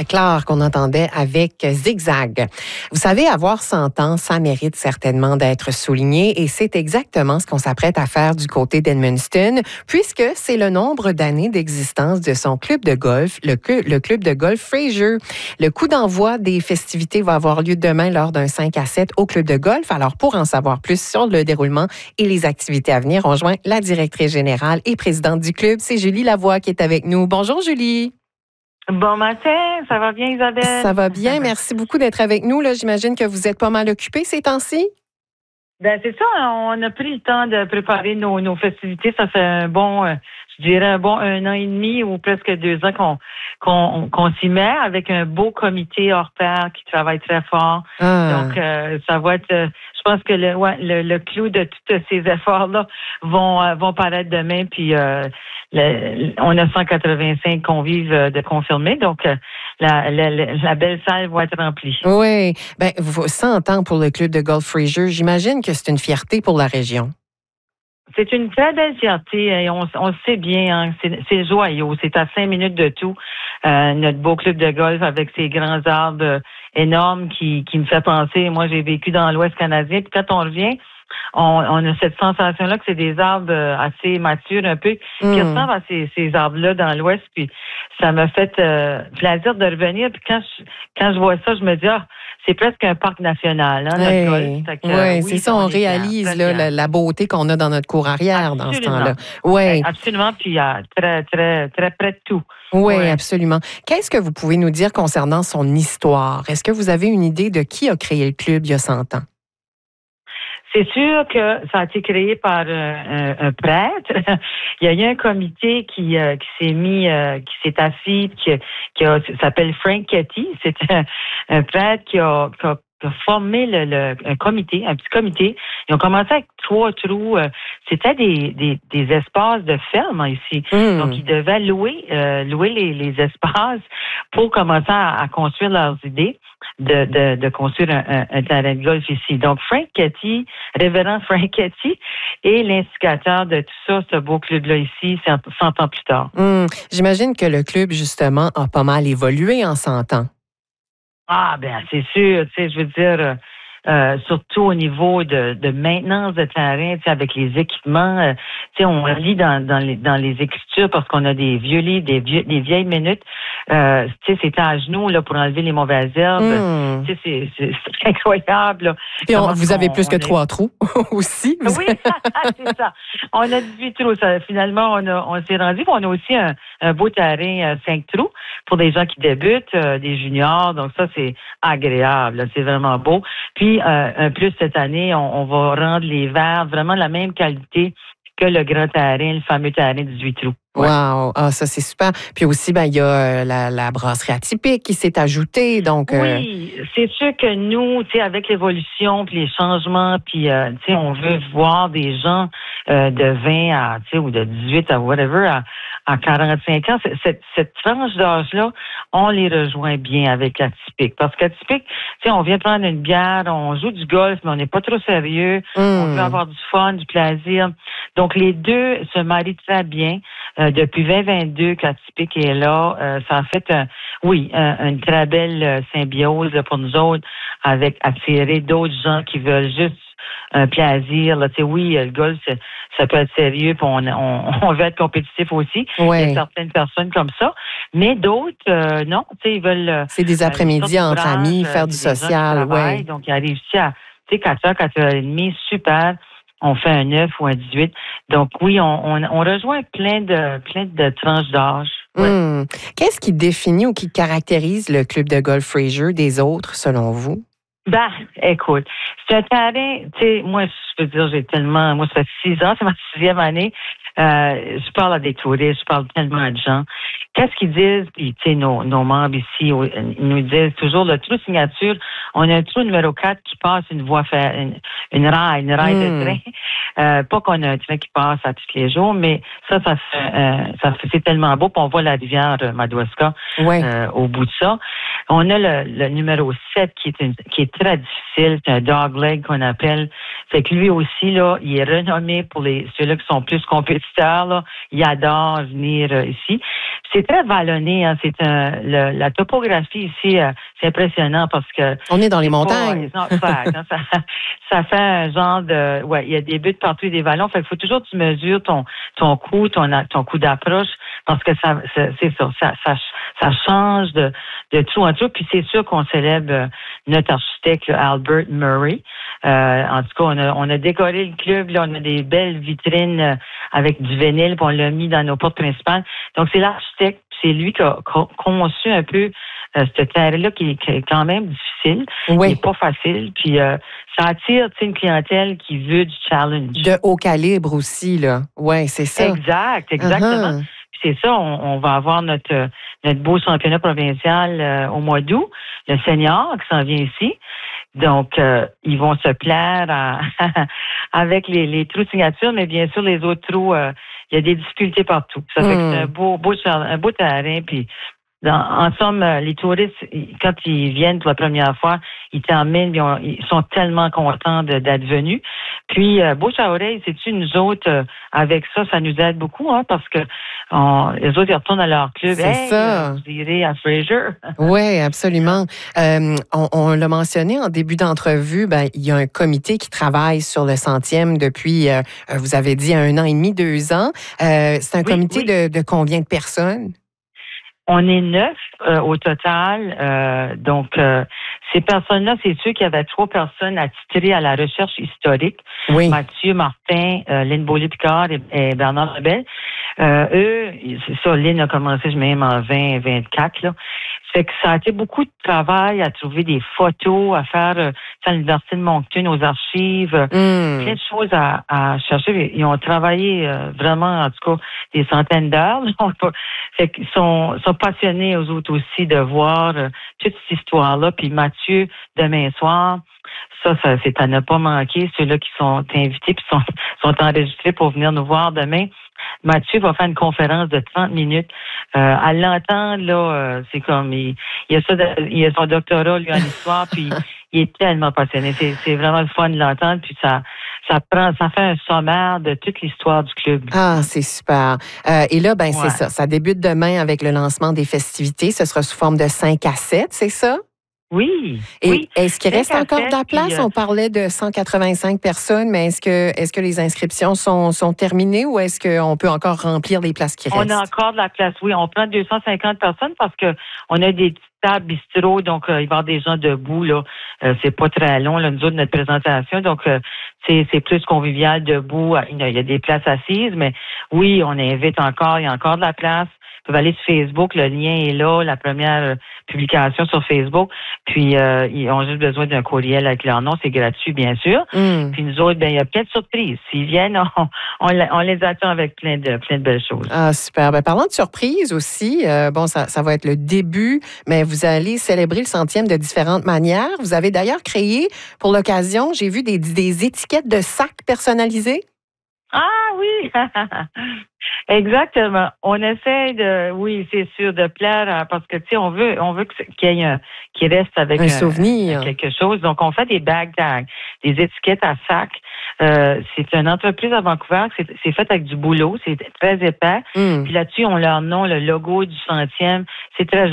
C'est clair qu'on entendait avec Zigzag. Vous savez, avoir 100 ans, ça mérite certainement d'être souligné et c'est exactement ce qu'on s'apprête à faire du côté d'Edmundston, puisque c'est le nombre d'années d'existence de son club de golf, le club de golf Fraser. Le coup d'envoi des festivités va avoir lieu demain lors d'un 5 à 7 au club de golf. Alors, pour en savoir plus sur le déroulement et les activités à venir, on joint la directrice générale et présidente du club, c'est Julie Lavoie qui est avec nous. Bonjour Julie. Bon matin, ça va bien Isabelle? Ça va bien, merci beaucoup d'être avec nous. Là, j'imagine que vous êtes pas mal occupée ces temps-ci? Ben c'est ça, on a pris le temps de préparer nos festivités. Ça fait un bon, je dirais un bon 1 an et demi ou presque 2 ans qu'on s'y met avec un beau comité hors pair qui travaille très fort. Donc ça va être, je pense que le clou de tous ces efforts-là vont paraître demain. Puis on a 185 convives de confirmés, donc la belle salle va être remplie. Oui, ben 100 ans pour le club de golf Fraser, j'imagine que c'est une fierté pour la région. C'est une très belle fierté et on le sait bien, hein, c'est joyeux, c'est à 5 minutes de tout. Notre beau club de golf avec ses grands arbres énormes qui me fait penser, moi j'ai vécu dans l'Ouest canadien, puis quand on revient, on a cette sensation-là que c'est des arbres assez matures un peu, qui ressemblent à ces arbres-là dans l'Ouest, puis ça m'a fait plaisir de revenir, puis quand je vois ça, je me dis, c'est presque un parc national, hein, notre golf. Oui, c'est ça, on réalise la beauté qu'on a dans notre cour arrière dans ce temps-là. Oui. Absolument, puis très, très, très près de tout. Oui, absolument. Qu'est-ce que vous pouvez nous dire concernant son histoire? Est-ce que vous avez une idée de qui a créé le club il y a 100 ans? C'est sûr que ça a été créé par un prêtre. Il y a eu un comité qui s'est assis, qui s'appelle Frank Ketty. C'est un prêtre qui a formé un comité, un petit comité. Ils ont commencé avec 3 trous. C'était des espaces de ferme ici. Donc, ils devaient louer les espaces pour commencer à construire leurs idées de construire un terrain de golf ici. Donc, révérend Frank Ketty est l'instigateur de tout ça, ce beau club-là ici, 100 ans plus tard. J'imagine que le club, justement, a pas mal évolué en 100 ans. Ah, ben, c'est sûr. Tu sais, je veux dire, surtout au niveau de maintenance de terrain, tu sais, avec les équipements. Tu sais, on lit dans les écritures parce qu'on a des vieux livres, des vieilles minutes. Tu sais, c'était à genoux là pour enlever les mauvaises herbes. Tu sais, c'est incroyable. Là. Puis vous avez plus que 3 trous aussi. Oui, c'est ça. On a 18 trous. Finalement, on s'est rendu. On a aussi un beau terrain 5 trous pour des gens qui débutent, des juniors. Donc ça, c'est agréable. Là. C'est vraiment beau. Puis, un plus cette année, on va rendre les verres vraiment de la même qualité que le grand terrain, le fameux terrain 18 trous. Ouais. Wow! Ah, ça, c'est super. Puis aussi, il y a la brasserie atypique qui s'est ajoutée. Donc, oui, c'est sûr que nous, tu sais, avec l'évolution, puis les changements, puis, tu sais, on veut voir des gens de 20 à, tu sais, ou de 18 à whatever, à 45 ans. Cette tranche d'âge-là, on les rejoint bien avec l'atypique. Parce qu'atypique, tu sais, on vient prendre une bière, on joue du golf, mais on n'est pas trop sérieux. On veut avoir du fun, du plaisir. Donc, les deux se marient très bien. Depuis 2022 qu'Atypique est là, ça a fait une très belle symbiose pour nous autres avec attirer d'autres gens qui veulent juste un plaisir. Là, oui, le golf, ça peut être sérieux, puis on veut être compétitif aussi. Ouais. Il y a certaines personnes comme ça, mais d'autres, non, ils veulent... C'est des après-midi entre amis, faire du social. Ouais. Donc, ils arrivent ici à 4h, 4h30, super. On fait un 9 ou un 18. Donc oui, on rejoint plein de tranches d'âge. Ouais. Qu'est-ce qui définit ou qui caractérise le club de golf Fraser des autres, selon vous? Ben, écoute, c'est un terrain, tu sais, moi, je veux dire, moi, ça fait 6 ans, c'est ma 6e année. Je parle à des touristes, je parle tellement à des gens. Qu'est-ce qu'ils disent? Puis, tu sais, nos membres ici, ils nous disent toujours le trou signature. On a un trou numéro 4 qui passe une voie une raille de train. Pas qu'on a un train qui passe à tous les jours, mais c'est tellement beau. Puis on voit la rivière Madawaska au bout de ça. On a le numéro 7 qui est très difficile. C'est un dogleg qu'on appelle. Fait que lui aussi, là, il est renommé pour ceux-là qui sont plus compétiteurs, là. Il adore venir ici. C'est très vallonné, hein. La topographie ici, c'est impressionnant parce que... On est dans les montagnes. Ça fait un genre de... Ouais, il y a des buttes partout et des vallons. Fait qu'il faut toujours que tu mesures ton coup, ton coup d'approche parce que ça change de tout en tout. Puis c'est sûr qu'on célèbre notre architecte, Albert Murray. En tout cas, on a décoré le club. Là, on a des belles vitrines avec du vinyle, puis on l'a mis dans nos portes principales. Donc, c'est l'architecte, c'est lui qui a conçu un peu ce terrain-là qui est quand même difficile. Oui. Il n'est pas facile. Puis ça attire une clientèle qui veut du challenge. De haut calibre aussi, là. Oui, c'est ça. Exactement. Uh-huh. C'est ça, on va avoir notre beau championnat provincial au mois d'août, le senior qui s'en vient ici. Donc, ils vont se plaire avec les trous de signature, mais bien sûr, les autres trous, il y a des difficultés partout. Ça fait que c'est un beau terrain, puis en somme, les touristes, quand ils viennent pour la première fois, ils t'emmènent, ils sont tellement contents d'être venus. Puis, bouche à oreille, sais-tu, nous autres, avec ça nous aide beaucoup, hein, parce que les autres, ils retournent à leur club. C'est ça. Vous irez à Fraser. Oui, absolument. On l'a mentionné en début d'entrevue, il y a un comité qui travaille sur le 100e depuis, vous avez dit, 1 an et demi, 2 ans. C'est un comité de combien de personnes? On est 9 au total. Donc, ces personnes-là, c'est sûr qu'il y avait 3 personnes attitrées à la recherche historique. Oui. Mathieu Martin, Lynn Beaulieu-Picard et Bernard Rebelle. Eux, c'est ça, Lynn a commencé même en 2024, là. Fait que ça a été beaucoup de travail à trouver des photos, à faire à l'Université de Moncton, aux archives, plein de choses à chercher. Ils ont travaillé vraiment, en tout cas, des centaines d'heures. Fait qu'ils sont passionnés, eux autres aussi, de voir toute cette histoire-là. Puis Mathieu, demain soir, ça c'est à ne pas manquer. Ceux-là qui sont invités puis sont enregistrés pour venir nous voir demain. Mathieu va faire une conférence de 30 minutes. À l'entendre, là, c'est comme il a son doctorat, lui, en histoire, puis il est tellement passionné. C'est vraiment le fun de l'entendre, puis ça fait un sommaire de toute l'histoire du club. Ah, c'est super. Et là, c'est ça. Ça débute demain avec le lancement des festivités. Ce sera sous forme de 5 à 7, c'est ça? Oui. Et est-ce qu'il reste encore de la place? On parlait de 185 personnes, mais est-ce que les inscriptions sont terminées ou est-ce qu'on peut encore remplir les places qui restent? On a encore de la place, oui. On prend 250 personnes parce que on a des tables bistrot, donc il va y avoir des gens debout, là. C'est pas très long, là, nous autres, notre présentation. Donc, c'est plus convivial debout. Il y a des places assises, mais oui, on invite encore. Il y a encore de la place. Vous pouvez aller sur Facebook, le lien est là, la première publication sur Facebook. Puis, ils ont juste besoin d'un courriel avec leur nom. C'est gratuit, bien sûr. Puis nous autres, il y a plein de surprises. S'ils viennent, on les attend avec plein de belles choses. Ah, super. Parlant de surprises aussi, ça va être le début, mais vous allez célébrer le 100e de différentes manières. Vous avez d'ailleurs créé, pour l'occasion, j'ai vu des étiquettes de sacs personnalisées. Ah oui! Exactement. On essaie c'est sûr, de plaire parce que, tu sais, on veut qu'il reste avec un souvenir. Quelque chose. Donc, on fait des bag tags, des étiquettes à sac. C'est une entreprise à Vancouver. C'est fait avec du boulot. C'est très épais. Puis là-dessus, on leur nom, le logo du 100e. C'est très